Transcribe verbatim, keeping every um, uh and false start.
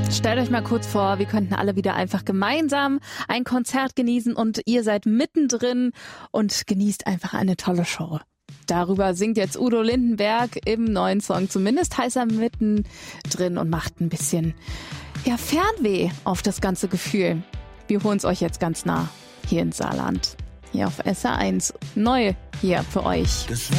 Stellt euch mal kurz vor, wir könnten alle wieder einfach gemeinsam ein Konzert genießen und ihr seid mittendrin und genießt einfach eine tolle Show. Darüber singt jetzt Udo Lindenberg im neuen Song. Zumindest heißt er mittendrin und macht ein bisschen ja, Fernweh auf das ganze Gefühl. Wir holen es euch jetzt ganz nah hier in Saarland. Hier auf S R eins. Neu hier für euch. Das